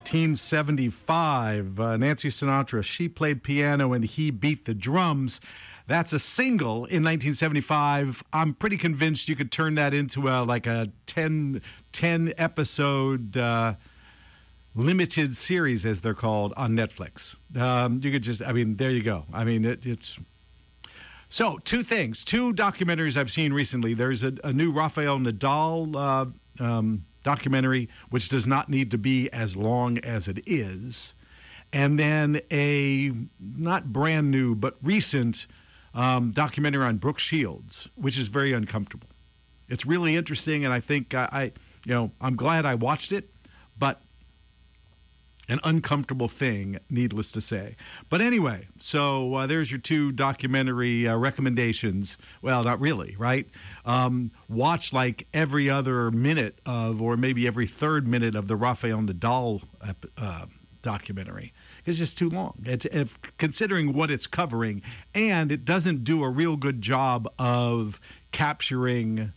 1975. Nancy Sinatra, she played piano and he beat the drums. That's a single in 1975. I'm pretty convinced you could turn that into a 10 episode limited series, as they're called, on Netflix. You could just, there you go. It's... So, two documentaries I've seen recently. There's a new Rafael Nadal documentary, which does not need to be as long as it is. And then a, not brand new, but recent documentary on Brooke Shields, which is very uncomfortable. It's really interesting, and I think I'm glad I watched it, but an uncomfortable thing, needless to say. But anyway, so there's your two documentary recommendations. Well, not really, right? Watch like every other minute of, or maybe every third minute of the Rafael Nadal documentary. It's just too long. It's considering what it's covering, and it doesn't do a real good job of capturing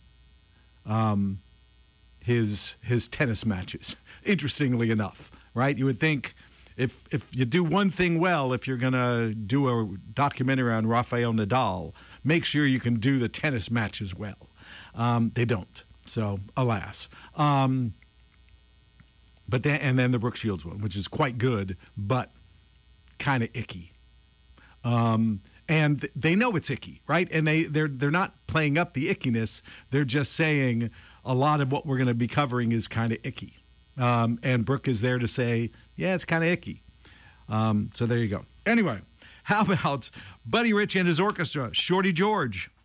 his tennis matches, interestingly enough. Right? You would think if you do one thing well, if you're going to do a documentary on Rafael Nadal, make sure you can do the tennis matches well. They don't. So, alas. But then the Brooke Shields one, which is quite good, but kind of icky. And they know it's icky, right? And they're not playing up the ickiness. They're just saying a lot of what we're going to be covering is kind of icky. And Brooke is there to say, yeah, it's kind of icky. So there you go. Anyway, how about Buddy Rich and his orchestra, Shorty George?